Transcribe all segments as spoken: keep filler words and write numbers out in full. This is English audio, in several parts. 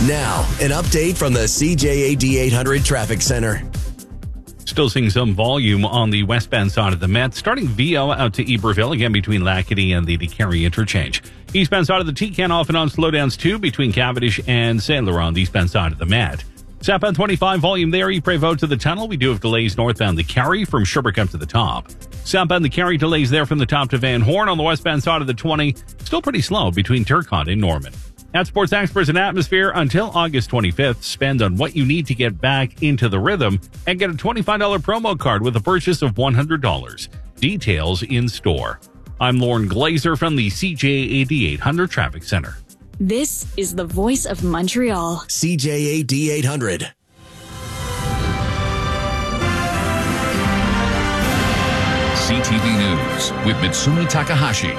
Now, an update from the C J A D eight hundred Traffic Center. Still seeing some volume on the westbound side of the Met, starting Viau out to Iberville, again between Lackady and the DeCarry interchange. Eastbound side of the T-Can off and on slowdowns too between Cavendish and Saint Laurent on the eastbound side of the Met. Southbound twenty-five volume there, Ypres-Vaud to the tunnel. We do have delays northbound the Carry from Sherbrooke up to the top. Southbound the Carry delays there from the top to Van Horn. On the westbound side of the twenty, still pretty slow between Turcotte and Norman. At Sports Experts and Atmosphere, until August twenty-fifth, spend on what you need to get back into the rhythm and get a twenty-five dollars promo card with a purchase of one hundred dollars. Details in store. I'm Lauren Glazer from the C J A D eight hundred Traffic Center. This is the voice of Montreal. C J A D eight hundred. C T V News with Mitsumi Takahashi.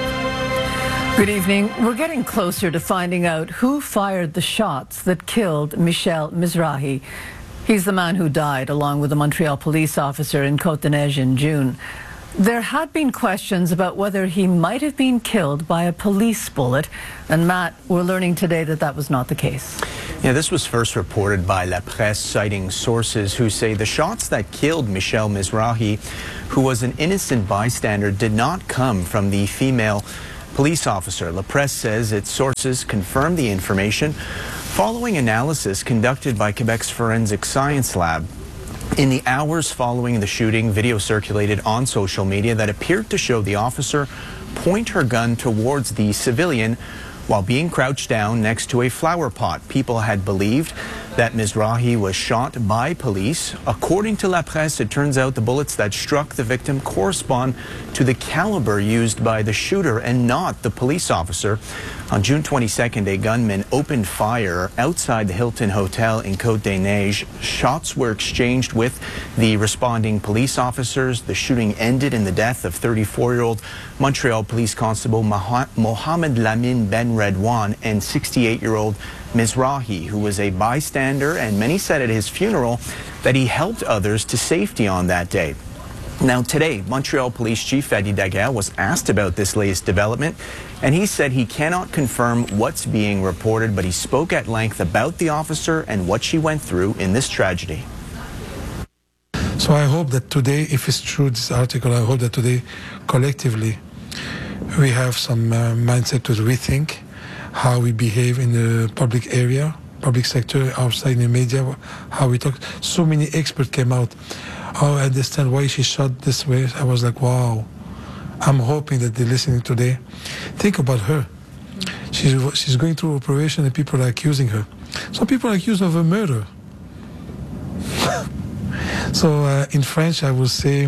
Good evening. We're getting closer to finding out who fired the shots that killed Michel Mizrahi. He's the man who died along with a Montreal police officer in Côte-des-Neiges in June. There had been questions about whether he might have been killed by a police bullet. And Matt, we're learning today that that was not the case. Yeah, this was first reported by La Presse, citing sources who say the shots that killed Michel Mizrahi, who was an innocent bystander, did not come from the female police officer. La Presse says its sources confirmed the information following analysis conducted by Quebec's Forensic Science Lab. In the hours following the shooting, video circulated on social media that appeared to show the officer point her gun towards the civilian while being crouched down next to a flower pot. People had believed that Mizrahi was shot by police. According to La Presse, it turns out the bullets that struck the victim correspond to the caliber used by the shooter and not the police officer. On June twenty-second, a gunman opened fire outside the Hilton Hotel in Côte-des-Neiges. Shots were exchanged with the responding police officers. The shooting ended in the death of thirty-four-year-old Montreal Police Constable Mohamed Lamine Ben Redouane and sixty-eight-year-old Mizrahi, who was a bystander, and many said at his funeral that he helped others to safety on that day. Now today, Montreal Police Chief Fadi Daguerre was asked about this latest development, and he said he cannot confirm what's being reported, but he spoke at length about the officer and what she went through in this tragedy. So I hope that today, if it's true, this article, I hope that today, collectively, we have some uh, mindset to rethink how we behave in the public area, public sector, outside in the media, how we talk. So many experts came out. Oh, I understand why she shot this way. I was like, wow. I'm hoping that they're listening today. Think about her. She's, she's going through operation and people are accusing her. Some people are accused of a murder. So uh, in French, I will say,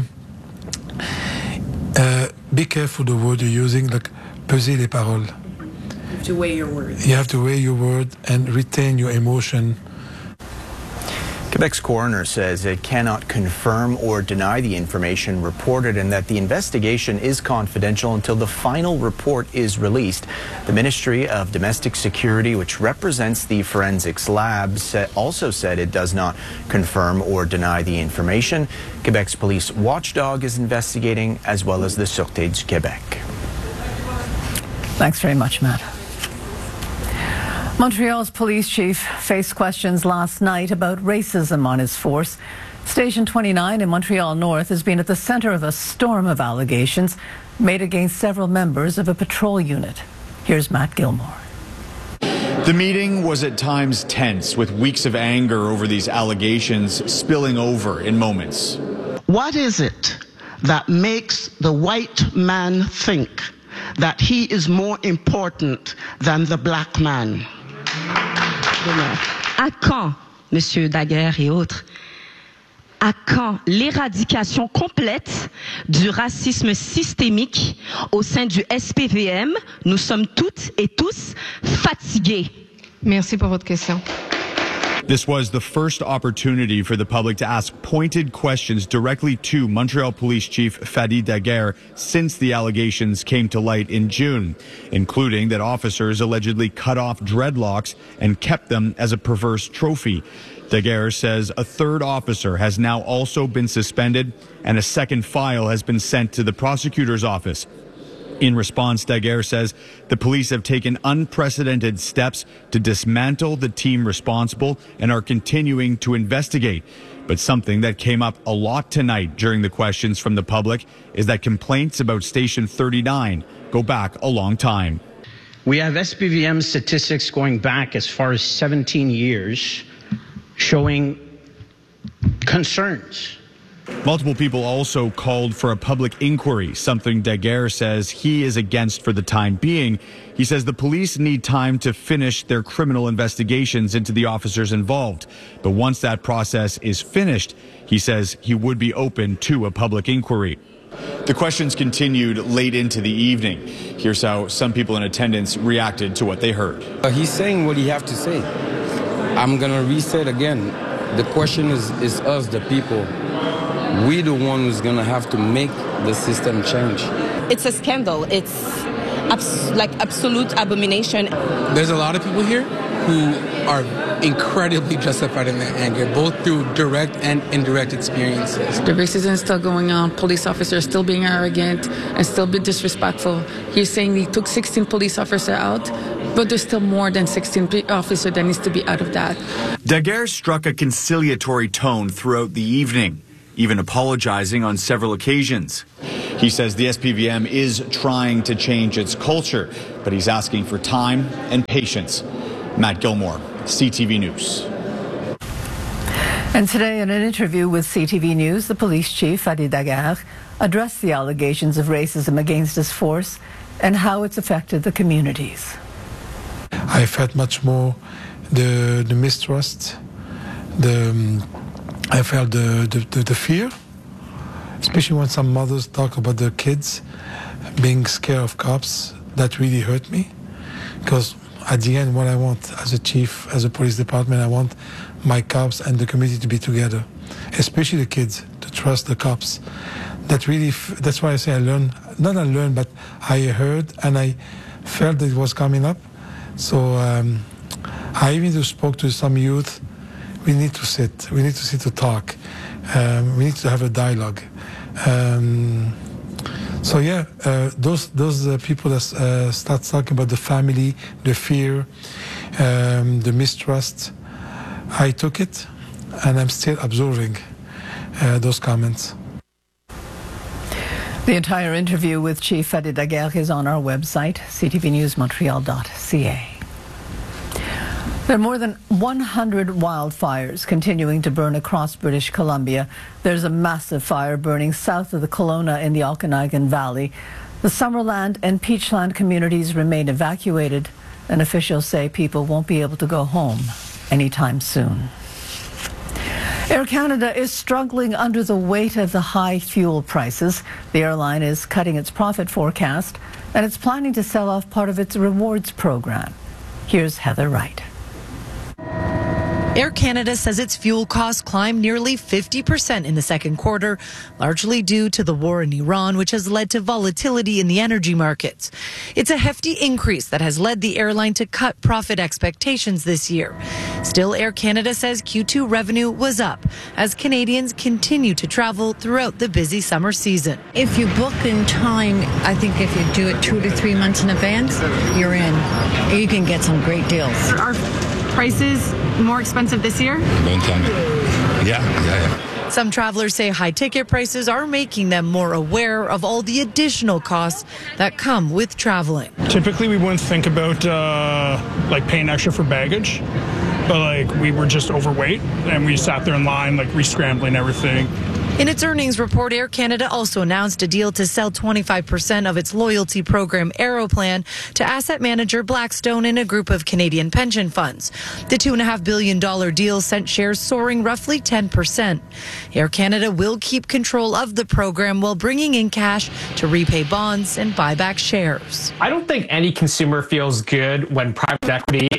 uh, be careful the word you're using, like peser les paroles. You have to weigh your words. You have to weigh your word and retain your emotion. Quebec's coroner says it cannot confirm or deny the information reported and that the investigation is confidential until the final report is released. The Ministry of Domestic Security, which represents the forensics lab, also said it does not confirm or deny the information. Quebec's police watchdog is investigating, as well as the Sûreté du Québec. Thanks very much, Matt. Montreal's police chief faced questions last night about racism on his force. Station twenty-nine in Montreal North has been at the center of a storm of allegations made against several members of a patrol unit. Here's Matt Gilmore. The meeting was at times tense, with weeks of anger over these allegations spilling over in moments. What is it that makes the white man think that he is more important than the black man? À quand, Monsieur Daguerre et autres, à quand l'éradication complète du racisme systémique au sein du S P V M? Nous sommes toutes et tous fatigués. Merci pour votre question. This was the first opportunity for the public to ask pointed questions directly to Montreal Police Chief Fadi Daguerre since the allegations came to light in June, including that officers allegedly cut off dreadlocks and kept them as a perverse trophy. Daguerre says a third officer has now also been suspended and a second file has been sent to the prosecutor's office. In response, Daguerre says the police have taken unprecedented steps to dismantle the team responsible and are continuing to investigate. But something that came up a lot tonight during the questions from the public is that complaints about Station thirty-nine go back a long time. We have S P V M statistics going back as far as seventeen years showing concerns. Multiple people also called for a public inquiry, something Daguerre says he is against for the time being. He says the police need time to finish their criminal investigations into the officers involved. But once that process is finished, he says he would be open to a public inquiry. The questions continued late into the evening. Here's how some people in attendance reacted to what they heard. Uh, he's saying what he have to say. I'm going to reset again. The question is, is us, the people. We the one who's going to have to make the system change. It's a scandal. It's abs- like absolute abomination. There's a lot of people here who are incredibly justified in their anger, both through direct and indirect experiences. The racism is still going on. Police officers still being arrogant and still be disrespectful. He's saying he took sixteen police officers out, but there's still more than sixteen officers that needs to be out of that. Daguerre struck a conciliatory tone throughout the evening, even apologizing on several occasions. He says the S P V M is trying to change its culture, but he's asking for time and patience. Matt Gilmore, C T V News. And today, in an interview with C T V News, the police chief, Fadi Daguerre, addressed the allegations of racism against his force and how it's affected the communities. I felt much more the, the mistrust, the, um, I felt the, the, the, the fear, especially when some mothers talk about their kids being scared of cops. That really hurt me, because at the end, what I want as a chief, as a police department, I want my cops and the community to be together, especially the kids, to trust the cops. That really, that's why I say I learned, not I learned, but I heard and I felt that it was coming up. So um, I even spoke to some youth. We need to sit, we need to sit to talk. Um, we need to have a dialogue. Um, So yeah, uh, those those uh, people that uh, start talking about the family, the fear, um, the mistrust, I took it, and I'm still absorbing uh, those comments. The entire interview with Chief Fadi Daguerre is on our website, c t v news montreal dot c a. There are more than one hundred wildfires continuing to burn across British Columbia. There's a massive fire burning south of the Kelowna in the Okanagan Valley. The Summerland and Peachland communities remain evacuated, and officials say people won't be able to go home anytime soon. Air Canada is struggling under the weight of the high fuel prices. The airline is cutting its profit forecast, and it's planning to sell off part of its rewards program. Here's Heather Wright. Air Canada says its fuel costs climbed nearly fifty percent in the second quarter, largely due to the war in Iran, which has led to volatility in the energy markets. It's a hefty increase that has led the airline to cut profit expectations this year. Still, Air Canada says Q two revenue was up as Canadians continue to travel throughout the busy summer season. If you book in time, I think if you do it two to three months in advance, you're in. You can get some great deals. Our prices more expensive this year? Don't tell me. Yeah, yeah, yeah. Some travelers say high ticket prices are making them more aware of all the additional costs that come with traveling. Typically, we wouldn't think about uh, like paying extra for baggage, but like we were just overweight and we sat there in line, like re-scrambling everything. In its earnings report, Air Canada also announced a deal to sell twenty-five percent of its loyalty program Aeroplan to asset manager Blackstone and a group of Canadian pension funds. The two point five billion dollars deal sent shares soaring roughly ten percent. Air Canada will keep control of the program while bringing in cash to repay bonds and buy back shares. I don't think any consumer feels good when private equity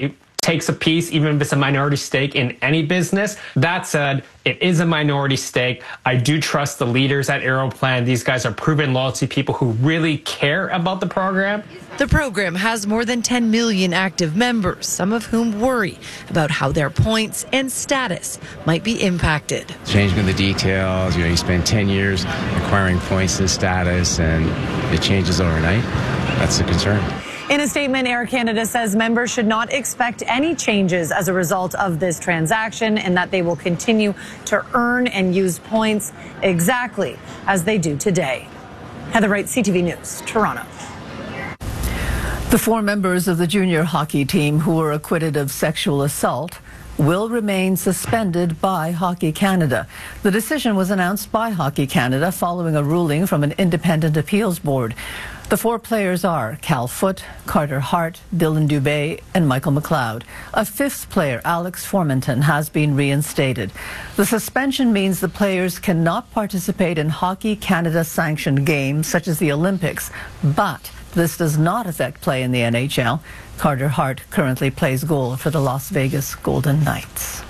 takes a piece, even if it's a minority stake in any business. That said, it is a minority stake. I do trust the leaders at Aeroplan. These guys are proven loyalty people who really care about the program. The program has more than ten million active members, some of whom worry about how their points and status might be impacted. Changing the details, you know, you spend ten years acquiring points and status, and it changes overnight. That's the concern. In a statement, Air Canada says members should not expect any changes as a result of this transaction, and that they will continue to earn and use points exactly as they do today. Heather Wright, C T V News, Toronto. The four members of the junior hockey team who were acquitted of sexual assault will remain suspended by Hockey Canada. The decision was announced by Hockey Canada following a ruling from an independent appeals board. The four players are Cal Foote, Carter Hart, Dylan Dubé, and Michael McLeod. A fifth player, Alex Formanton, has been reinstated. The suspension means the players cannot participate in Hockey Canada sanctioned games such as the Olympics, but this does not affect play in the N H L. Carter Hart currently plays goal for the Las Vegas Golden Knights.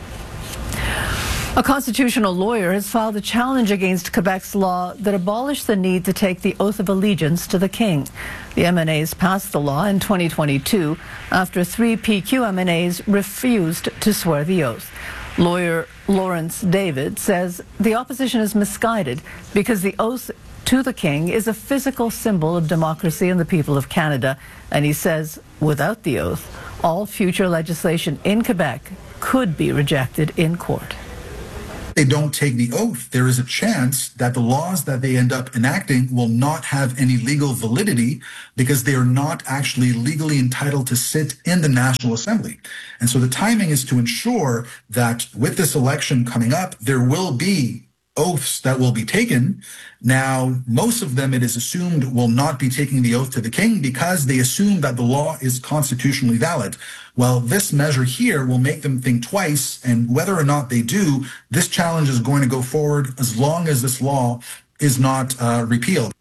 A constitutional lawyer has filed a challenge against Quebec's law that abolished the need to take the oath of allegiance to the king. The M N As passed the law in twenty twenty-two after three P Q M N As refused to swear the oath. Lawyer Lawrence David says the opposition is misguided because the oath to the king is a physical symbol of democracy and the people of Canada, and he says without the oath, all future legislation in Quebec could be rejected in court. They don't take the oath, there is a chance that the laws that they end up enacting will not have any legal validity because they are not actually legally entitled to sit in the National Assembly. And so the timing is to ensure that with this election coming up, there will be oaths that will be taken. Now, most of them, it is assumed, will not be taking the oath to the king because they assume that the law is constitutionally valid. Well, this measure here will make them think twice, and whether or not they do, this challenge is going to go forward as long as this law is not uh, repealed.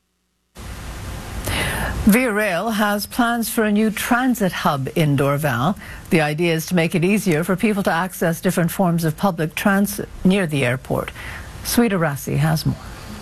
Via Rail has plans for a new transit hub in Dorval. The idea is to make it easier for people to access different forms of public transit near the airport. Sweeta Rassi has more.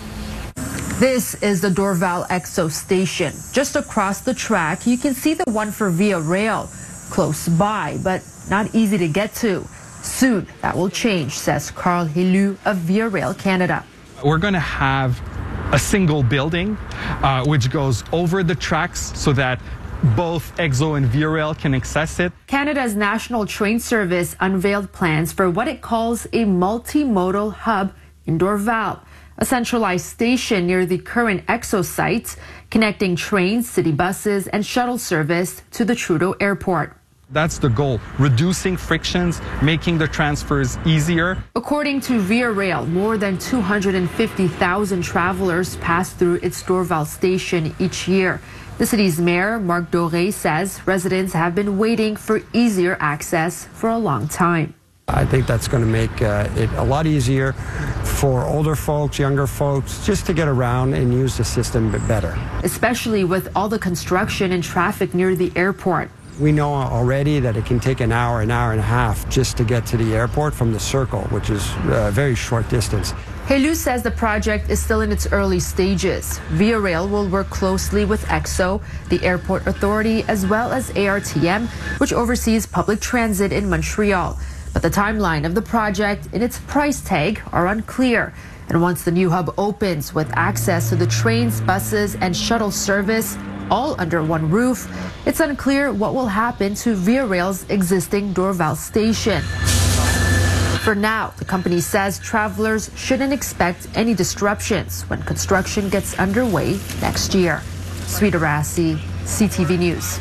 This is the Dorval Exo station. Just across the track, you can see the one for Via Rail. Close by, but not easy to get to. Soon, that will change, says Carl Helu of Via Rail Canada. We're going to have a single building uh, which goes over the tracks so that both Exo and Via Rail can access it. Canada's National Train Service unveiled plans for what it calls a multimodal hub in Dorval, a centralized station near the current Exo site, connecting trains, city buses, and shuttle service to the Trudeau Airport. That's the goal, reducing frictions, making the transfers easier. According to Via Rail, more than two hundred fifty thousand travelers pass through its Dorval station each year. The city's mayor, Marc Doré, says residents have been waiting for easier access for a long time. I think that's going to make uh, it a lot easier for older folks, younger folks, just to get around and use the system a bit better. Especially with all the construction and traffic near the airport. We know already that it can take an hour, an hour and a half just to get to the airport from the Circle, which is a very short distance. Helu says the project is still in its early stages. Via Rail will work closely with Exo, the Airport Authority, as well as A R T M, which oversees public transit in Montreal. But the timeline of the project and its price tag are unclear. And once the new hub opens with access to the trains, buses, and shuttle service, all under one roof, it's unclear what will happen to Via Rail's existing Dorval station. For now, the company says travelers shouldn't expect any disruptions when construction gets underway next year. Sweeta Rassi, C T V News.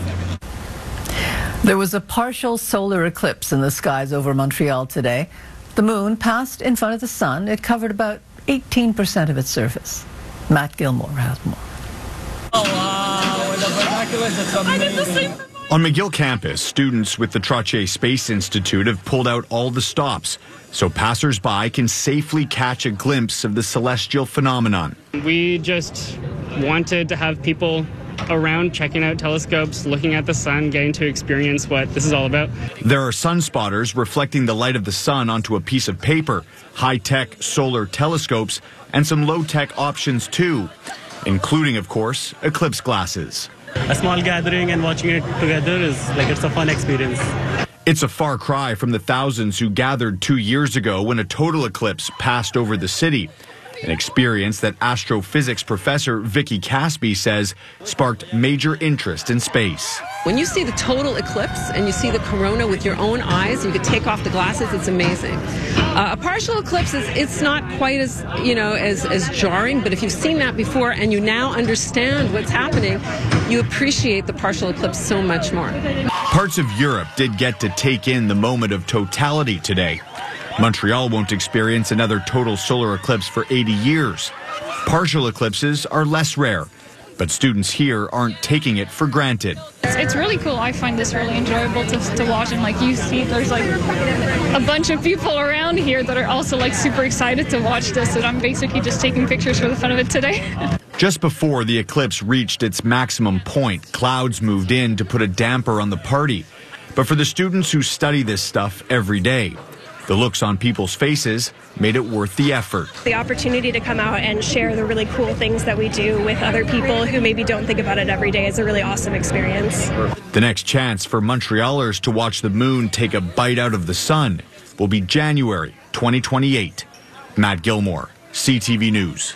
There was a partial solar eclipse in the skies over Montreal today. The moon passed in front of the sun. It covered about eighteen percent of its surface. Matt Gilmore has more. Oh, wow. With the binoculars, it's amazing. I did the same. On McGill campus, students with the Trottier Space Institute have pulled out all the stops so passers-by can safely catch a glimpse of the celestial phenomenon. We just wanted to have people around checking out telescopes, looking at the sun, getting to experience what this is all about. There are sun spotters reflecting the light of the sun onto a piece of paper, high-tech solar telescopes, and some low-tech options too, including, of course, eclipse glasses. A small gathering and watching it together is like it's a fun experience. It's a far cry from the thousands who gathered two years ago when a total eclipse passed over the city. An experience that astrophysics professor Vicky Caspi says sparked major interest in space. When you see the total eclipse and you see the corona with your own eyes, you could take off the glasses, it's amazing. Uh, a partial eclipse, is it's not quite as, you know, as, as jarring, but if you've seen that before and you now understand what's happening, you appreciate the partial eclipse so much more. Parts of Europe did get to take in the moment of totality today. Montreal won't experience another total solar eclipse for eighty years. Partial eclipses are less rare, but students here aren't taking it for granted. It's, it's really cool. I find this really enjoyable to, to watch, and like you see, there's like a bunch of people around here that are also like super excited to watch this, and I'm basically just taking pictures for the fun of it today. Just before the eclipse reached its maximum point, clouds moved in to put a damper on the party. But for the students who study this stuff every day, the looks on people's faces made it worth the effort. The opportunity to come out and share the really cool things that we do with other people who maybe don't think about it every day is a really awesome experience. The next chance for Montrealers to watch the moon take a bite out of the sun will be January twenty twenty-eight. Matt Gilmore, C T V News.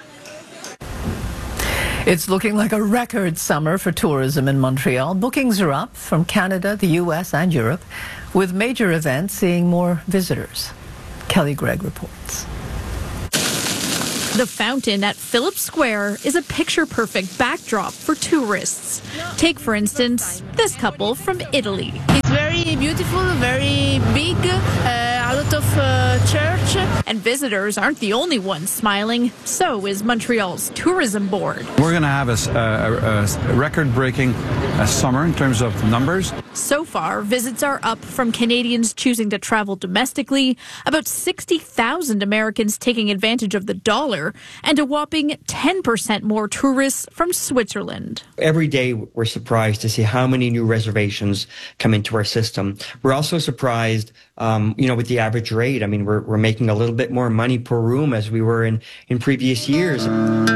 It's looking like a record summer for tourism in Montreal. Bookings are up from Canada, the U S and Europe, with major events seeing more visitors. Kelly Gregg reports. The fountain at Phillips Square is a picture-perfect backdrop for tourists. Take, for instance, this couple from Italy. It's very beautiful, very big, uh, a lot of uh, church. And visitors aren't the only ones smiling. So is Montreal's tourism board. We're going to have a, a, a record-breaking summer in terms of numbers. So far, visits are up from Canadians choosing to travel domestically, about sixty thousand Americans taking advantage of the dollar, and a whopping ten percent more tourists from Switzerland. Every day we're surprised to see how many new reservations come into our system. We're also surprised, um, you know, with the average rate. I mean, we're, we're making a little bit more money per room as we were in, in previous years.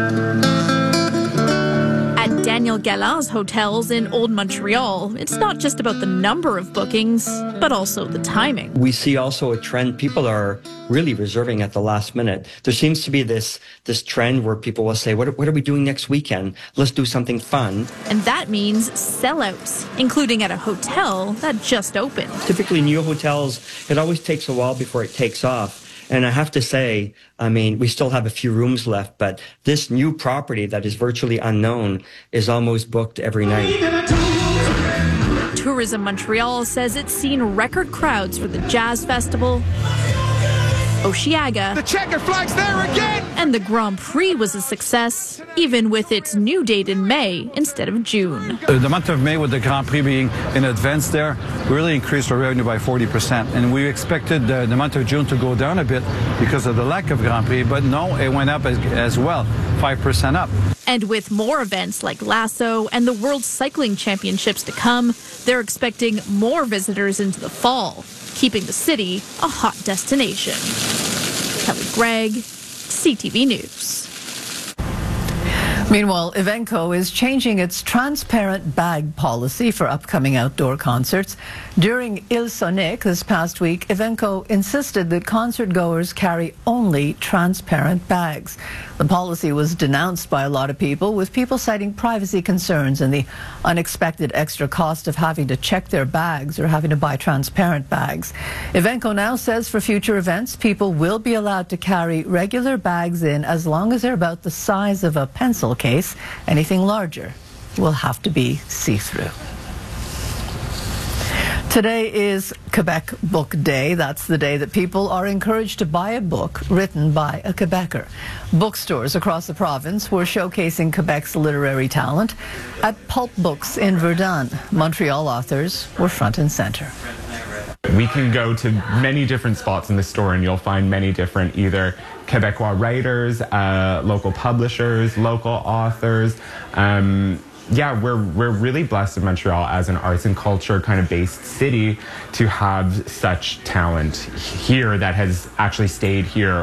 At Daniel Galland's hotels in Old Montreal, it's not just about the number of bookings, but also the timing. We see also a trend. People are really reserving at the last minute. There seems to be this this trend where people will say, what, what are we doing next weekend? Let's do something fun. And that means sellouts, including at a hotel that just opened. Typically new hotels, it always takes a while before it takes off. And I have to say, I mean, we still have a few rooms left, but this new property that is virtually unknown is almost booked every night. Tourism Montreal says it's seen record crowds for the Jazz Festival, Osheaga, the checker flag's there again, and the Grand Prix was a success, even with its new date in May instead of June. Uh, the month of May, with the Grand Prix being in advance there, really increased our revenue by forty percent. And we expected uh, the month of June to go down a bit because of the lack of Grand Prix, but no, it went up as, as well, five percent up. And with more events like Lasso and the World Cycling Championships to come, they're expecting more visitors into the fall, keeping the city a hot destination. Kelly Gregg, C T V News. Meanwhile, Evenco is changing its transparent bag policy for upcoming outdoor concerts. During Il Sonic this past week, Evenco insisted that concert goers carry only transparent bags. The policy was denounced by a lot of people, with people citing privacy concerns and the unexpected extra cost of having to check their bags or having to buy transparent bags. Evenco now says for future events, people will be allowed to carry regular bags in as long as they're about the size of a pencil case. Anything larger will have to be see-through. Today is Quebec Book Day. That's the day that people are encouraged to buy a book written by a Quebecer. Bookstores across the province were showcasing Quebec's literary talent. At Pulp Books in Verdun, Montreal authors were front and center. We can go to many different spots in the store and you'll find many different either Quebecois writers, uh, local publishers, local authors, um, yeah, we're we're really blessed in Montreal as an arts and culture kind of based city to have such talent here that has actually stayed here.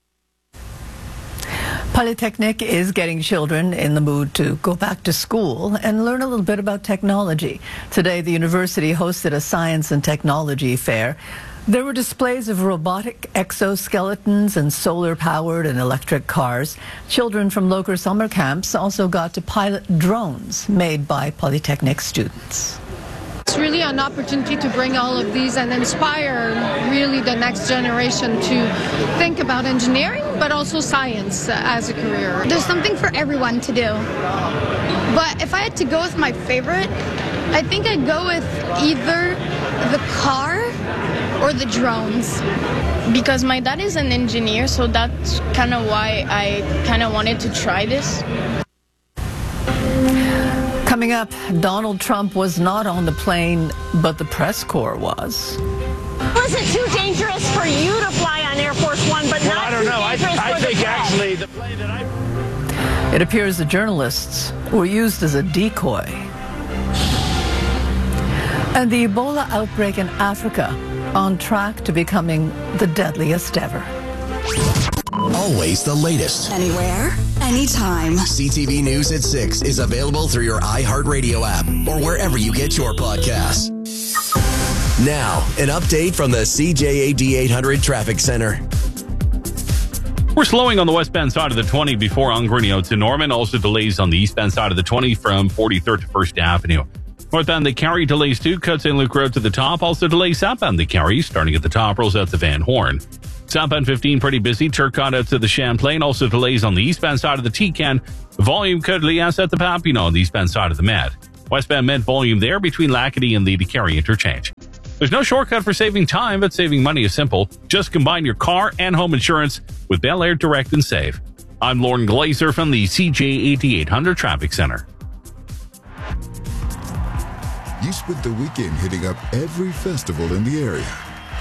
Polytechnic is getting children in the mood to go back to school and learn a little bit about technology. Today, the university hosted a science and technology fair. There were displays of robotic exoskeletons and solar-powered and electric cars. Children from local summer camps also got to pilot drones made by Polytechnic students. It's really an opportunity to bring all of these and inspire really the next generation to think about engineering, but also science as a career. There's something for everyone to do. But if I had to go with my favorite, I think I'd go with either the car or the drones. Because my dad is an engineer, so that's kind of why I kind of wanted to try this. Coming up, Donald Trump was not on the plane, but the press corps was. Was it too dangerous for you to fly on Air Force One, but well, not I don't too know. dangerous I, I for think the press? actually the plane that I... It appears the journalists were used as a decoy. And the Ebola outbreak in Africa on track to becoming the deadliest ever. Always the latest. Anywhere, anytime. C T V News at six is available through your iHeartRadio app or wherever you get your podcasts. Now, an update from the C J A D eight hundred Traffic Center. We're slowing on the westbound side of the twenty before Ongrenio to Norman. Also delays on the eastbound side of the twenty from forty-third to First Avenue. Northbound the Carry delays too. Cut Saint Luke Road to the top. Also delays southbound the Carry starting at the top. Rolls out to Van Horn. Southbound fifteen pretty busy. Turcotte out to the Champlain. Also delays on the eastbound side of the T-Can. Volume could lias at the Papineau on the eastbound side of the Med. Westbound Med volume there between Lacadie and the Carry interchange. There's no shortcut for saving time, but saving money is simple. Just combine your car and home insurance with Bel Air Direct and Save. I'm Lauren Glazer from the C J A D eight hundred Traffic Center. You spent the weekend hitting up every festival in the area.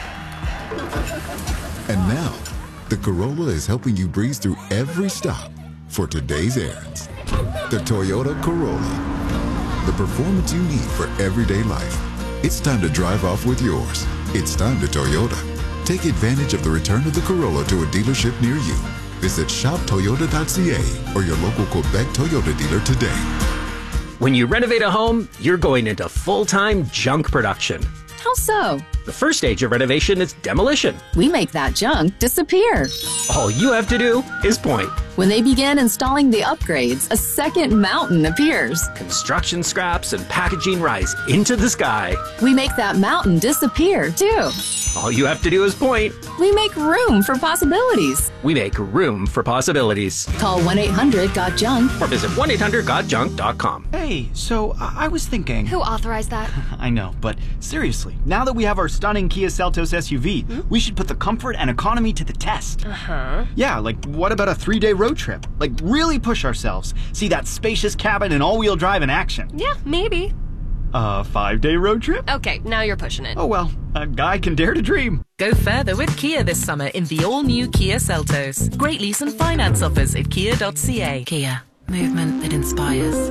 And now, the Corolla is helping you breeze through every stop for today's errands. The Toyota Corolla. The performance you need for everyday life. It's time to drive off with yours. It's time to Toyota. Take advantage of the return of the Corolla to a dealership near you. Visit shop toyota dot c a or your local Quebec Toyota dealer today. When you renovate a home, you're going into full-time junk production. How so? The first stage of renovation is demolition. We make that junk disappear. All you have to do is point. When they begin installing the upgrades, a second mountain appears. Construction scraps and packaging rise into the sky. We make that mountain disappear, too. All you have to do is point. We make room for possibilities. We make room for possibilities. Call one eight hundred got junk or visit one eight hundred got junk dot com. Hey, so uh, I was thinking... Who authorized that? I know, but seriously, now that we have our stunning Kia Seltos S U V, hmm? we should put the comfort and economy to the test. Uh-huh. Yeah, like what about a three-day road trip? Like really push ourselves. See that spacious cabin and all-wheel drive in action. Yeah, maybe. A five-day road trip? Okay, now you're pushing it. Oh well, a guy can dare to dream. Go further with Kia this summer in the all-new Kia Seltos. Great lease and finance offers at kia dot c a. Kia, movement that inspires.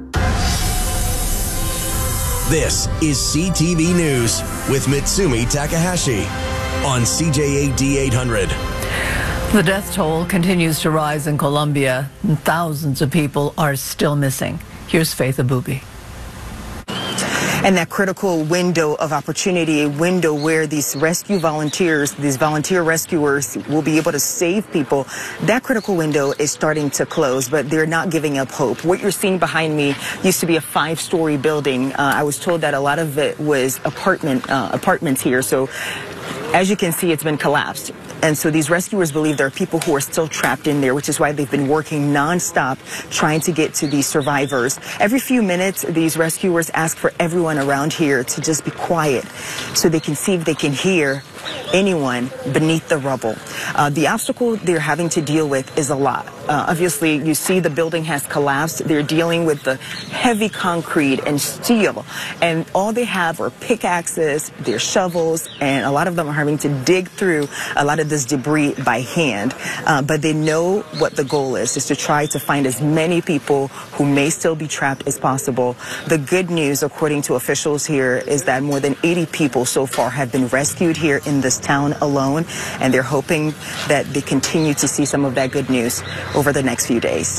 This is C T V News with Mitsumi Takahashi on C J A D eight hundred. The death toll continues to rise in Colombia, and thousands of people are still missing. Here's Faith Abubi. And that critical window of opportunity, a window where these rescue volunteers, these volunteer rescuers will be able to save people, that critical window is starting to close, but they're not giving up hope. What you're seeing behind me used to be a five-story building. Uh, I was told that a lot of it was apartment uh, apartments here, so as you can see, it's been collapsed. And so these rescuers believe there are people who are still trapped in there, which is why they've been working nonstop trying to get to these survivors. Every few minutes, these rescuers ask for everyone around here to just be quiet so they can see if they can hear anyone beneath the rubble. Uh, the obstacle they're having to deal with is a lot. Uh, obviously, you see the building has collapsed. They're dealing with the heavy concrete and steel, and all they have are pickaxes, their shovels, and a lot of them are having to dig through a lot of this debris by hand. Uh, but they know what the goal is, is to try to find as many people who may still be trapped as possible. The good news, according to officials here, is that more than eighty people so far have been rescued here in this town alone, and they're hoping that they continue to see some of that good news over the next few days.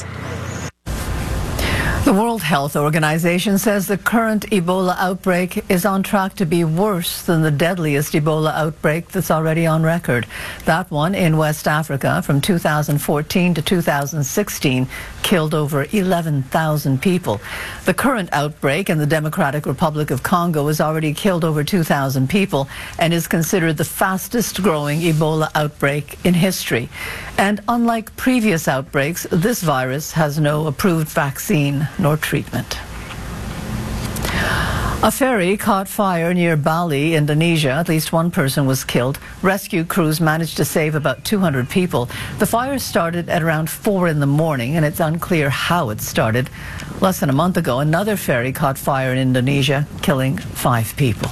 The World Health Organization says the current Ebola outbreak is on track to be worse than the deadliest Ebola outbreak that's already on record. That one in West Africa from two thousand fourteen to two thousand sixteen killed over eleven thousand people. The current outbreak in the Democratic Republic of Congo has already killed over two thousand people and is considered the fastest growing Ebola outbreak in history. And unlike previous outbreaks, this virus has no approved vaccine nor treatment. A ferry caught fire near Bali, Indonesia. At least one person was killed. Rescue crews managed to save about two hundred people. The fire started at around four in the morning, and it's unclear how it started. Less than a month ago, another ferry caught fire in Indonesia, killing five people.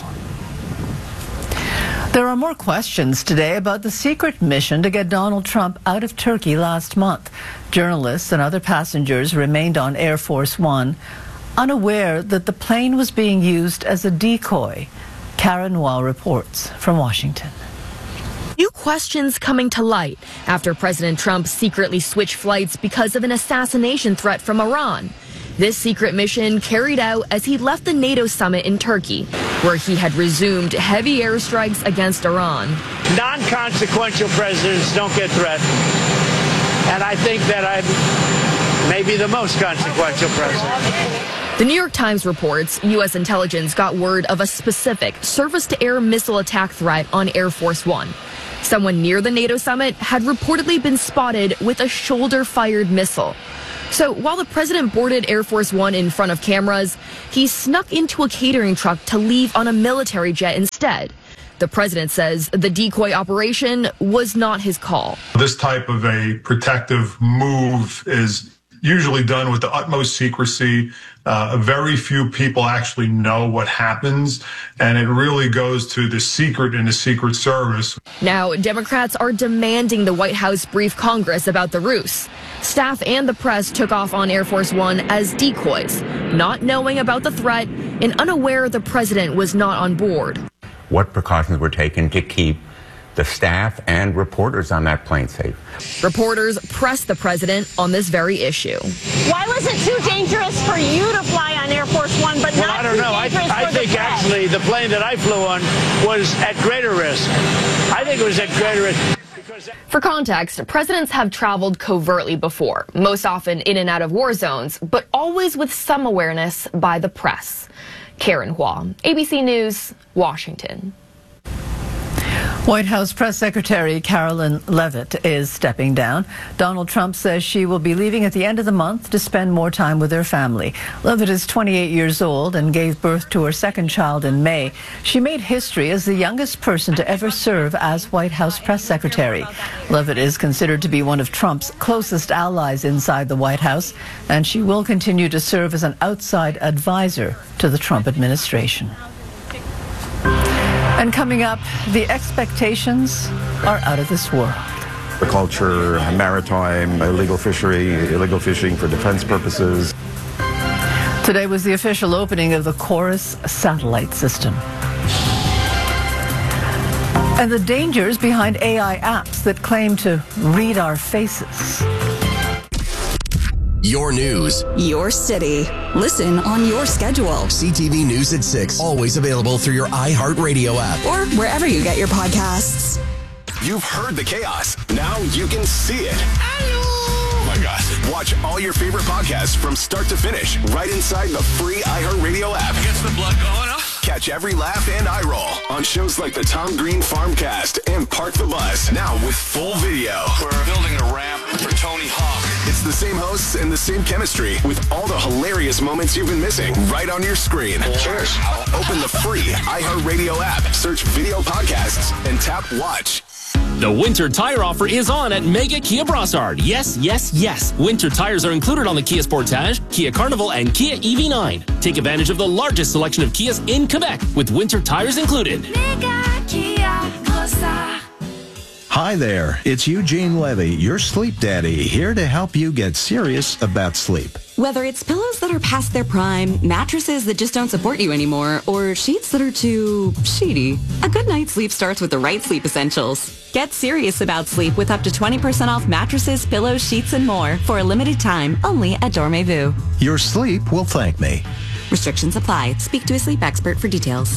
There are more questions today about the secret mission to get Donald Trump out of Turkey last month. Journalists and other passengers remained on Air Force One, unaware that the plane was being used as a decoy. Karen Wall reports from Washington. New questions coming to light after President Trump secretly switched flights because of an assassination threat from Iran. This secret mission carried out as he left the NATO summit in Turkey, where he had resumed heavy airstrikes against Iran. Non-consequential presidents don't get threatened. And I think that I'm maybe the most consequential president. The New York Times reports U S intelligence got word of a specific surface-to-air missile attack threat on Air Force One. Someone near the NATO summit had reportedly been spotted with a shoulder-fired missile. So while the president boarded Air Force One in front of cameras, he snuck into a catering truck to leave on a military jet instead. The president says the decoy operation was not his call. This type of a protective move is usually done with the utmost secrecy. Uh, very few people actually know what happens, and it really goes to the secret in the Secret Service. Now, Democrats are demanding the White House brief Congress about the ruse. Staff and the press took off on Air Force One as decoys, not knowing about the threat and unaware the president was not on board. What precautions were taken to keep the staff and reporters on that plane safe? Reporters pressed the president on this very issue. Why was it too dangerous for you to fly on Air Force One, but well, not I don't too know. I, dangerous I for think the press? actually the plane that I flew on was at greater risk. I think it was at greater risk. For context, presidents have traveled covertly before, most often in and out of war zones, but always with some awareness by the press. Karen Hua, A B C News, Washington. White House Press Secretary Carolyn Leavitt is stepping down. Donald Trump says she will be leaving at the end of the month to spend more time with her family. Leavitt is twenty-eight years old and gave birth to her second child in May. She made history as the youngest person to ever serve as White House Press Secretary. Leavitt is considered to be one of Trump's closest allies inside the White House, and she will continue to serve as an outside advisor to the Trump administration. And coming up, the expectations are out of this world. Agriculture, maritime, illegal fishery, illegal fishing for defense purposes. Today was the official opening of the Chorus satellite system. And the dangers behind A I apps that claim to read our faces. Your news. Your city. Listen on your schedule. C T V News at six. Always available through your iHeartRadio app. Or wherever you get your podcasts. You've heard the chaos. Now you can see it. Oh my God. Watch all your favorite podcasts from start to finish right inside the free iHeartRadio app. Gets the blood going up. Catch every laugh and eye roll on shows like the Tom Green Farmcast and Park the Bus. Now with full video. We're building a ramp for Tony Hawk. It's the same hosts and the same chemistry with all the hilarious moments you've been missing right on your screen. Cheers. Open the free iHeartRadio app, search video podcasts, and tap watch. The winter tire offer is on at Mega Kia Brossard. Yes, yes, yes. Winter tires are included on the Kia Sportage, Kia Carnival, and Kia E V nine. Take advantage of the largest selection of Kias in Quebec with winter tires included. Mega Kia Brossard. Hi there, it's Eugene Levy, your sleep daddy, here to help you get serious about sleep. Whether it's pillows that are past their prime, mattresses that just don't support you anymore, or sheets that are too sheety, a good night's sleep starts with the right sleep essentials. Get serious about sleep with up to twenty percent off mattresses, pillows, sheets, and more for a limited time only at Dormez-vous. Your sleep will thank me. Restrictions apply. Speak to a sleep expert for details.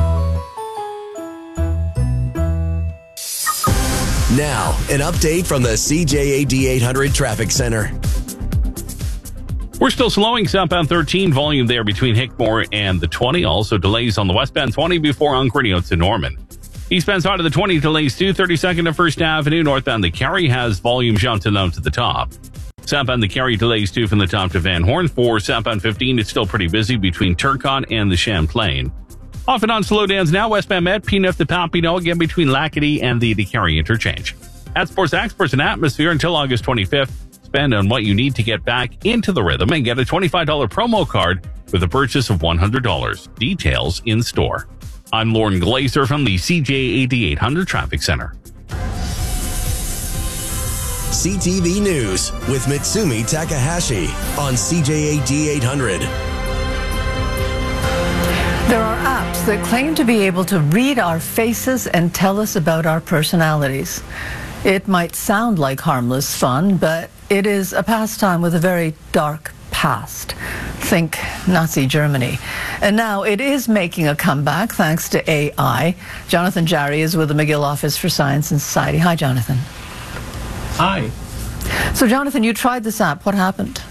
Now, an update from the C J A D eight hundred Traffic Center. We're still slowing southbound thirteen, volume there between Hickmore and the twenty. Also delays on the westbound twenty before Ongrinio to Norman. Eastbound side of the twenty delays to thirty-second to First Avenue. Northbound the Cary has volume shunted down to the top. Southbound the Cary delays too from the top to Van Horn. For southbound fifteen, it's still pretty busy between Turcotte and the Champlain. Off and on slowdowns now, westbound Met, P N F to Papineau, again between Lackady and the Cary interchange. At Sports Experts and Atmosphere until August twenty-fifth. Spend on what you need to get back into the rhythm and get a twenty-five dollars promo card with a purchase of one hundred dollars. Details in store. I'm Lauren Glazer from the C J A D eight hundred Traffic Center. C T V News with Mitsumi Takahashi on C J A D eight hundred. There are apps that claim to be able to read our faces and tell us about our personalities. It might sound like harmless fun, but it is a pastime with a very dark past. Think Nazi Germany. And now it is making a comeback thanks to A I. Jonathan Jarry is with the McGill Office for Science and Society. Hi, Jonathan. Hi. So, Jonathan, you tried this app. What happened?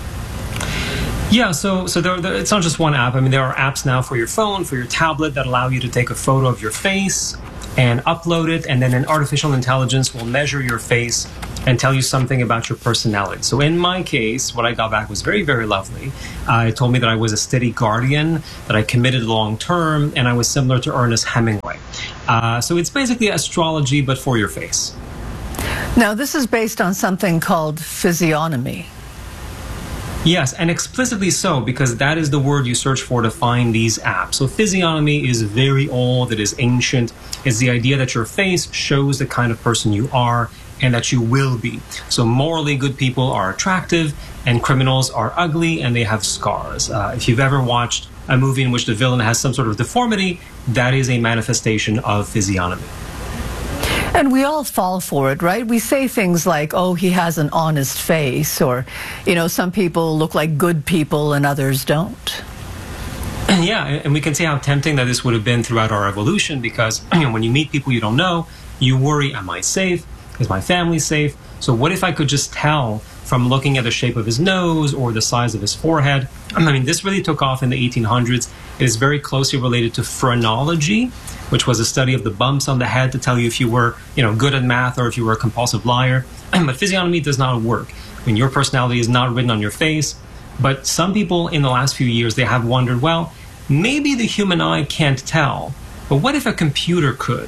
Yeah, so so there, there, it's not just one app. I mean, there are apps now for your phone, for your tablet that allow you to take a photo of your face and upload it, and then an artificial intelligence will measure your face and tell you something about your personality. So in my case, what I got back was very, very lovely. Uh, it told me that I was a steady guardian, that I committed long term, and I was similar to Ernest Hemingway. Uh, so it's basically astrology, but for your face. Now, this is based on something called physiognomy. Yes, and explicitly so, because that is the word you search for to find these apps. So physiognomy is very old, it is ancient. It's the idea that your face shows the kind of person you are and that you will be. So morally good people are attractive and criminals are ugly and they have scars. Uh, if you've ever watched a movie in which the villain has some sort of deformity, that is a manifestation of physiognomy. And we all fall for it, right? We say things like, oh, he has an honest face, or, you know, some people look like good people and others don't. Yeah, and we can see how tempting that this would have been throughout our evolution, because you know, when you meet people you don't know, you worry, am I safe? Is my family safe? So what if I could just tell from looking at the shape of his nose or the size of his forehead? I mean, this really took off in the eighteen hundreds. It is very closely related to phrenology, which was a study of the bumps on the head to tell you if you were, you know, good at math or if you were a compulsive liar. But physiognomy does not work. I mean, your personality is not written on your face. But some people in the last few years, they have wondered, well, maybe the human eye can't tell, but what if a computer could?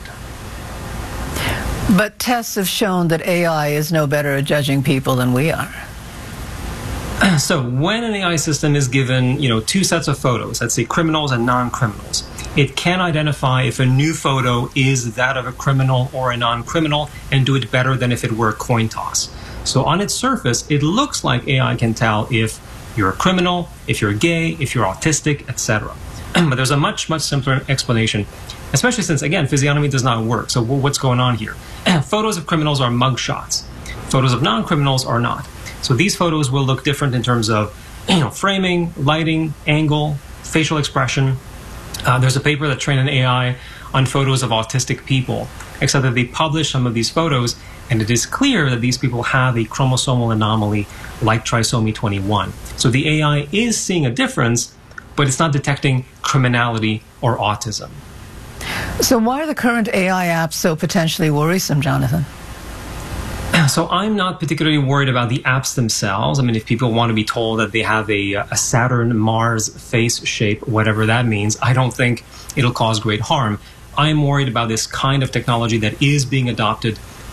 But tests have shown that A I is no better at judging people than we are. So when an A I system is given, you know, two sets of photos, let's say criminals and non-criminals, it can identify if a new photo is that of a criminal or a non-criminal and do it better than if it were a coin toss. So on its surface, it looks like A I can tell if you're a criminal, if you're gay, if you're autistic, et cetera. But there's a much, much simpler explanation, especially since, again, physiognomy does not work. So what's going on here? Photos of criminals are mugshots. Photos of non-criminals are not. So these photos will look different in terms of, you know, framing, lighting, angle, facial expression. Uh, there's a paper that trained an A I on photos of autistic people, except that they published some of these photos, and it is clear that these people have a chromosomal anomaly like trisomy twenty-one. So the A I is seeing a difference, but it's not detecting criminality or autism. So why are the current A I apps so potentially worrisome, Jonathan? So I'm not particularly worried about the apps themselves. I mean, if people want to be told that they have a, a Saturn-Mars face shape, whatever that means, I don't think it'll cause great harm. I'm worried about this kind of technology that is being adopted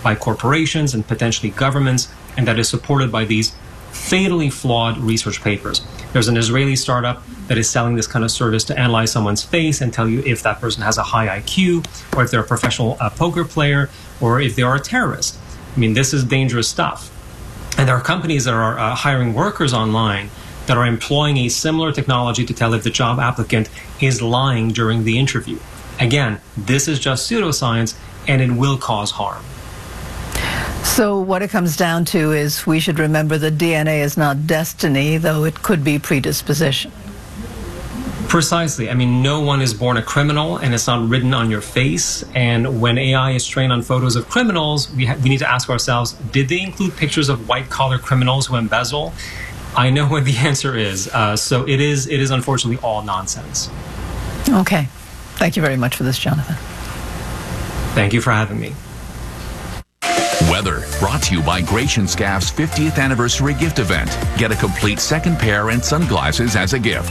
by corporations and potentially governments, and that is supported by these fatally flawed research papers. There's an Israeli startup that is selling this kind of service to analyze someone's face and tell you if that person has a high I Q, or if they're a professional uh, poker player, or if they are a terrorist. I mean, this is dangerous stuff. And there are companies that are uh, hiring workers online that are employing a similar technology to tell if the job applicant is lying during the interview. Again, this is just pseudoscience, and it will cause harm. So what it comes down to is we should remember that D N A is not destiny, though it could be predisposition. Precisely. I mean, no one is born a criminal, and it's not written on your face. And when A I is trained on photos of criminals, we, ha- we need to ask ourselves, did they include pictures of white-collar criminals who embezzle? I know what the answer is. Uh, so it is, it is unfortunately all nonsense. Okay. Thank you very much for this, Jonathan. Thank you for having me. Weather brought to you by Gratian Scaff's fiftieth anniversary gift event. Get a complete second pair and sunglasses as a gift.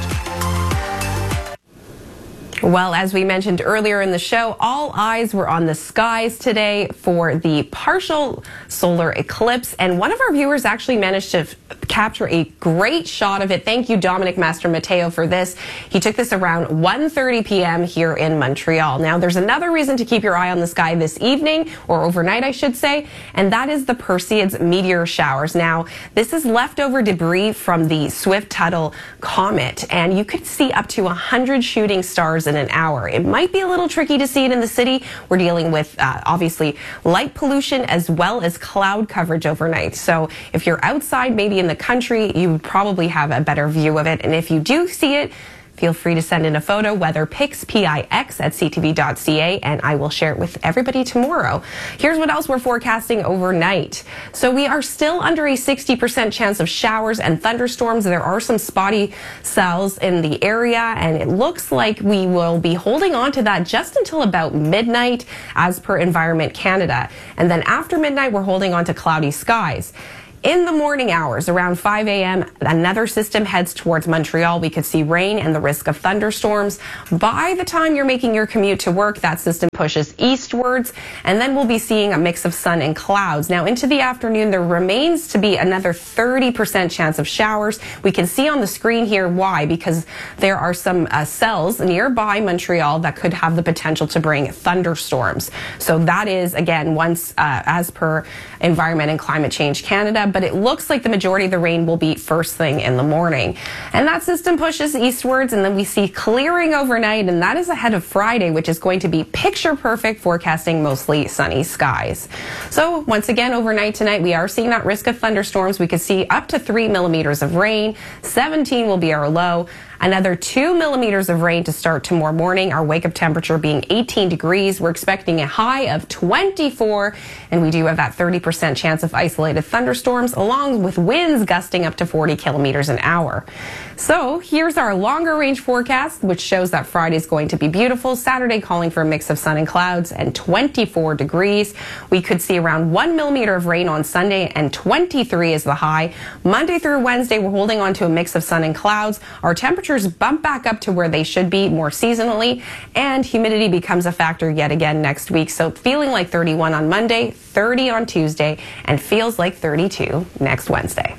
Well, as we mentioned earlier in the show, all eyes were on the skies today for the partial solar eclipse, and one of our viewers actually managed to f- capture a great shot of it. Thank you, Dominic Master Mateo, for this. He took this around one thirty p.m. here in Montreal. Now, there's another reason to keep your eye on the sky this evening, or overnight, I should say, and that is the Perseids meteor showers. Now, this is leftover debris from the Swift-Tuttle comet, and you could see up to one hundred shooting stars in an hour. It might be a little tricky to see it in the city. We're dealing with uh, obviously light pollution as well as cloud coverage overnight. So if you're outside, maybe in the country, you would probably have a better view of it. And if you do see it, feel free to send in a photo, weather pics, P I X at C T V dot C A, and I will share it with everybody tomorrow. Here's what else we're forecasting overnight. So we are still under a sixty percent chance of showers and thunderstorms. There are some spotty cells in the area, and it looks like we will be holding on to that just until about midnight, as per Environment Canada. And then after midnight, we're holding on to cloudy skies. In the morning hours, around five a.m., another system heads towards Montreal. We could see rain and the risk of thunderstorms. By the time you're making your commute to work, that system pushes eastwards, and then we'll be seeing a mix of sun and clouds. Now, into the afternoon, there remains to be another thirty percent chance of showers. We can see on the screen here why, because there are some uh, cells nearby Montreal that could have the potential to bring thunderstorms. So that is, again, once uh, as per Environment and Climate Change Canada, but it looks like the majority of the rain will be first thing in the morning. And that system pushes eastwards, and then we see clearing overnight, and that is ahead of Friday, which is going to be picture perfect, forecasting mostly sunny skies. So once again, overnight tonight, we are seeing that risk of thunderstorms. We could see up to three millimeters of rain. seventeen will be our low. Another two millimeters of rain to start tomorrow morning. Our wake-up temperature being eighteen degrees. We're expecting a high of twenty-four, and we do have that thirty percent chance of isolated thunderstorms, along with winds gusting up to forty kilometers an hour. So here's our longer range forecast, which shows that Friday is going to be beautiful. Saturday calling for a mix of sun and clouds and twenty-four degrees. We could see around one millimeter of rain on Sunday, and twenty-three is the high. Monday through Wednesday, we're holding on to a mix of sun and clouds. Our temperatures bump back up to where they should be more seasonally, and humidity becomes a factor yet again next week. So feeling like thirty-one on Monday, thirty on Tuesday, and feels like thirty-two next Wednesday.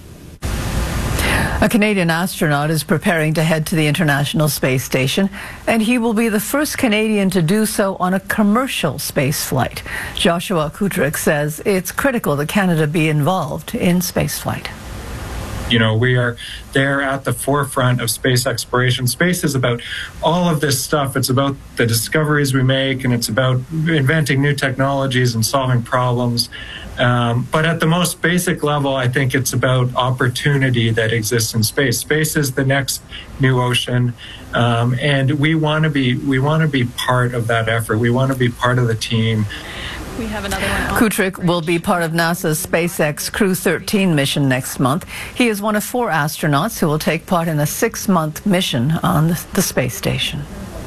A Canadian astronaut is preparing to head to the International Space Station, and he will be the first Canadian to do so on a commercial space flight. Joshua Kutrick says it's critical that Canada be involved in spaceflight. You know, we are there at the forefront of space exploration. Space is about all of this stuff. It's about the discoveries we make, and it's about inventing new technologies and solving problems. Um, but at the most basic level, I think it's about opportunity that exists in space. Space is the next new ocean, um, and we want to be we want to be part of that effort. We want to be part of the team. We have another one. Kutrick will be part of NASA's SpaceX Crew thirteen mission next month. He is one of four astronauts who will take part in a six-month mission on the, the space station.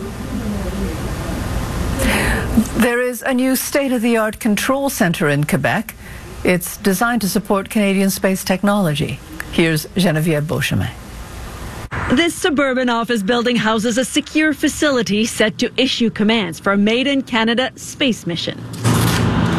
There is a new state-of-the-art control center in Quebec. It's designed to support Canadian space technology. Here's Geneviève Beauchemin. This suburban office building houses a secure facility set to issue commands for a Made in Canada space mission.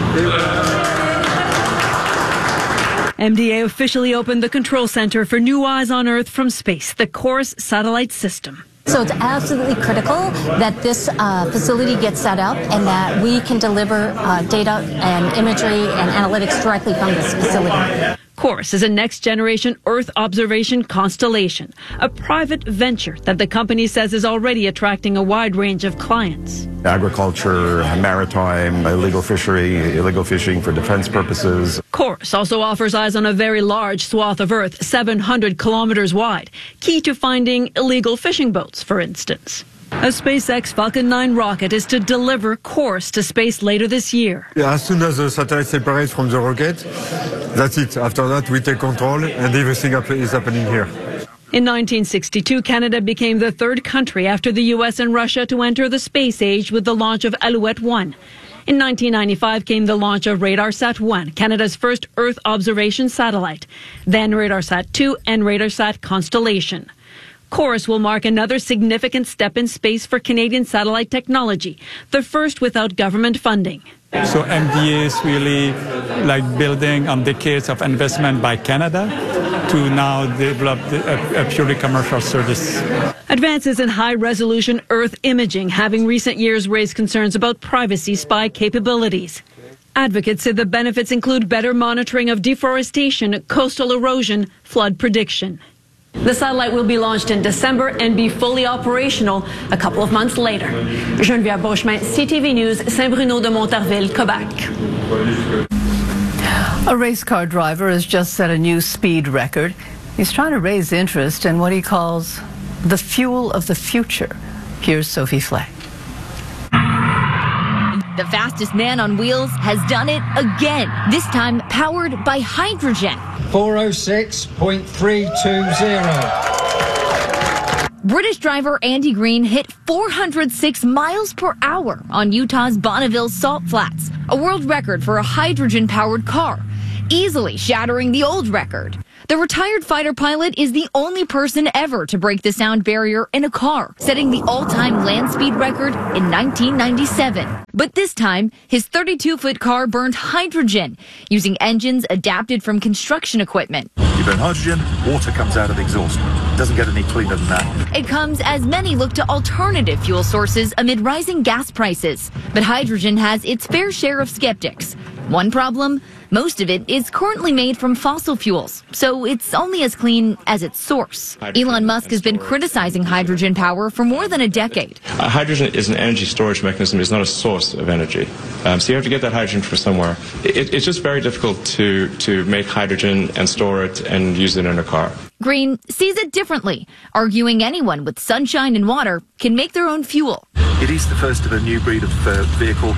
M D A officially opened the control center for New Eyes on Earth from space, the CHORUS satellite system. So it's absolutely critical that this uh, facility gets set up and that we can deliver uh, data and imagery and analytics directly from this facility. CHORUS is a next-generation Earth observation constellation, a private venture that the company says is already attracting a wide range of clients. Agriculture, maritime, illegal fishery, illegal fishing for defense purposes. CHORUS also offers eyes on a very large swath of Earth, seven hundred kilometers wide, key to finding illegal fishing boats, for instance. A SpaceX Falcon nine rocket is to deliver CHORUS to space later this year. As soon as the satellite separates from the rocket, that's it. After that, we take control and everything is happening here. In nineteen sixty-two, Canada became the third country after the U S and Russia to enter the space age with the launch of Alouette one. In nineteen ninety-five came the launch of RadarSat one, Canada's first Earth observation satellite, then RadarSat two and RadarSat Constellation. CHORUS will mark another significant step in space for Canadian satellite technology, the first without government funding. So M D A is really like building on decades of investment by Canada to now develop a, a purely commercial service. Advances in high-resolution Earth imaging have in recent years raised concerns about privacy spy capabilities. Advocates say the benefits include better monitoring of deforestation, coastal erosion, flood prediction. The satellite will be launched in December and be fully operational a couple of months later. Geneviève Beauchemin, C T V News, Saint-Bruno de Montarville, Quebec. A race car driver has just set a new speed record. He's trying to raise interest in what he calls the fuel of the future. Here's Sophie Flay. The fastest man on wheels has done it again, this time powered by hydrogen. four oh six point three two zero. British driver Andy Green hit four hundred six miles per hour on Utah's Bonneville Salt Flats, a world record for a hydrogen-powered car, easily shattering the old record. The retired fighter pilot is the only person ever to break the sound barrier in a car, setting the all-time land speed record in nineteen ninety-seven. But this time, his thirty-two-foot car burned hydrogen, using engines adapted from construction equipment. You burn hydrogen, water comes out of the exhaust. It doesn't get any cleaner than that. It comes as many look to alternative fuel sources amid rising gas prices. But hydrogen has its fair share of skeptics. One problem? Most of it is currently made from fossil fuels, so it's only as clean as its source. Elon Musk has been criticizing hydrogen power for more than a decade. Uh, hydrogen is an energy storage mechanism. It's not a source of energy. Um, so you have to get that hydrogen from somewhere. It, it's just very difficult to, to make hydrogen and store it and use it in a car. Green sees it differently, arguing anyone with sunshine and water can make their own fuel. It is the first of a new breed of uh, vehicle.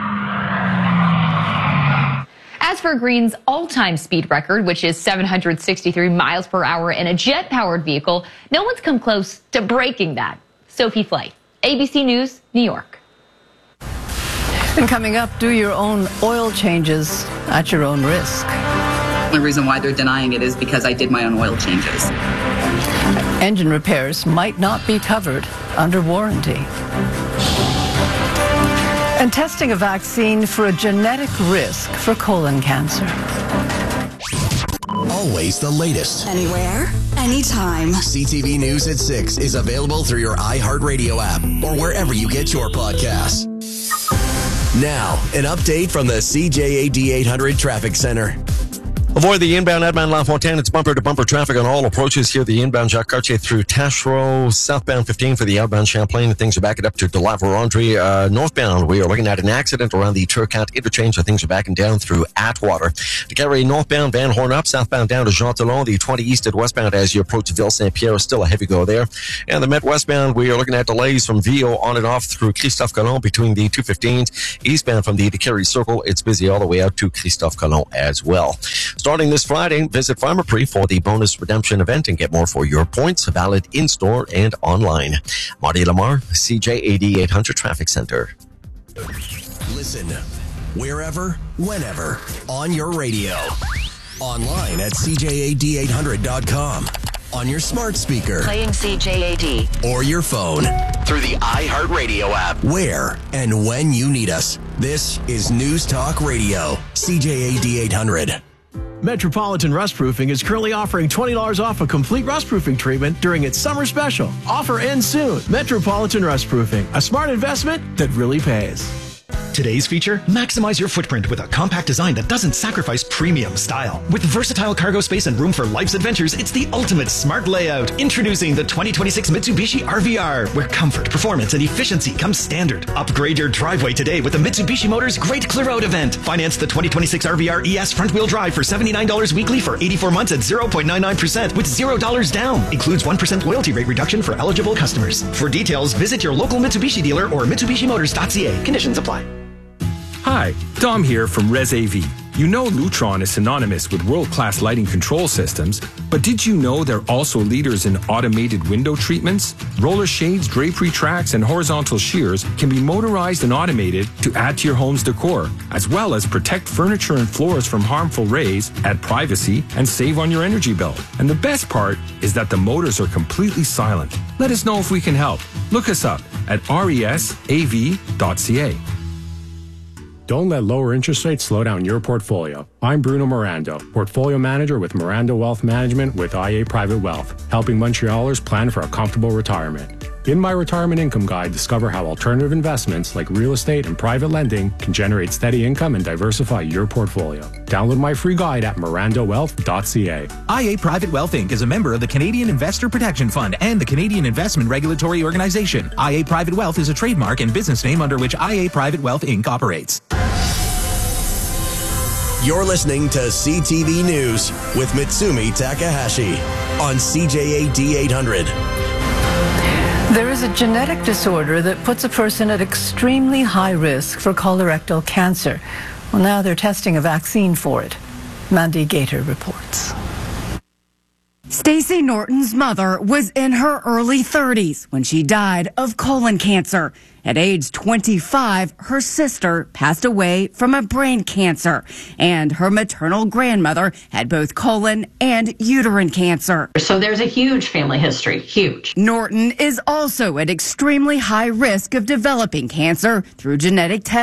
As for Green's all-time speed record, which is seven hundred sixty-three miles per hour in a jet-powered vehicle, no one's come close to breaking that. Sophie Flay, A B C News, New York. And coming up, do your own oil changes at your own risk. The reason why they're denying it is because I did my own oil changes. Engine repairs might not be covered under warranty. And testing a vaccine for a genetic risk for colon cancer. Always the latest. Anywhere, anytime. C T V News at six is available through your iHeartRadio app or wherever you get your podcasts. Now, an update from the C J A D eight hundred Traffic Center. Avoid the inbound Edmond LaFontaine. It's bumper-to-bumper traffic on all approaches here. The inbound Jacques Cartier through Taschereau, southbound fifteen for the outbound Champlain. Things are backing up to De La Vérendrye. Uh, northbound, we are looking at an accident around the Turcotte interchange. So things are backing down through Atwater. To carry northbound Van Horn up, southbound down to Jean Talon. The twenty east and westbound as you approach Ville Saint-Pierre. Still a heavy go there. And the Met westbound, we are looking at delays from Ville on and off through Christophe Colomb between the two fifteens. Eastbound from the Décarie Circle, it's busy all the way out to Christophe Colomb as well. Starting this Friday, visit Pharmaprix for the bonus redemption event and get more for your points, valid in-store and online. Marty Lamar, C J A D eight hundred Traffic Center. Listen, wherever, whenever, on your radio. Online at C J A D eight hundred dot com. on your smart speaker, Playing C J A D, or your phone through the iHeartRadio app. Where and when you need us. This is News Talk Radio, C J A D eight hundred. Metropolitan Rustproofing is currently offering twenty dollars off a complete rustproofing treatment during its summer special. Offer ends soon. Metropolitan Rustproofing, a smart investment that really pays. Today's feature, maximize your footprint with a compact design that doesn't sacrifice premium style. With versatile cargo space and room for life's adventures, it's the ultimate smart layout. Introducing the twenty twenty-six Mitsubishi R V R, where comfort, performance, and efficiency come standard. Upgrade your driveway today with the Mitsubishi Motors Great Clear Out event. Finance the twenty twenty-six R V R E S front-wheel drive for seventy-nine dollars weekly for eighty-four months at zero point nine nine percent with zero dollars down. Includes one percent loyalty rate reduction for eligible customers. For details, visit your local Mitsubishi dealer or Mitsubishi Motors dot C A. Conditions apply. Hi, Dom here from Res A V. You know Lutron is synonymous with world-class lighting control systems, but did you know they're also leaders in automated window treatments? Roller shades, drapery tracks, and horizontal shears can be motorized and automated to add to your home's decor, as well as protect furniture and floors from harmful rays, add privacy, and save on your energy bill. And the best part is that the motors are completely silent. Let us know if we can help. Look us up at R E S A V dot C A. Don't let lower interest rates slow down your portfolio. I'm Bruno Mirando, Portfolio Manager with Mirando Wealth Management with I A Private Wealth, helping Montrealers plan for a comfortable retirement. In my Retirement Income Guide, discover how alternative investments like real estate and private lending can generate steady income and diversify your portfolio. Download my free guide at mirando wealth dot C A. I A Private Wealth Incorporated is a member of the Canadian Investor Protection Fund and the Canadian Investment Regulatory Organization. I A Private Wealth is a trademark and business name under which I A Private Wealth Incorporated operates. You're listening to C T V News with Mitsumi Takahashi on C J A D eight hundred. There is a genetic disorder that puts a person at extremely high risk for colorectal cancer. Well, now they're testing a vaccine for it. Mandy Gator reports. Stacey Norton's mother was in her early thirties when she died of colon cancer. At age twenty-five, her sister passed away from a brain cancer, and her maternal grandmother had both colon and uterine cancer. So there's a huge family history, huge. Norton is also at extremely high risk of developing cancer through genetic testing.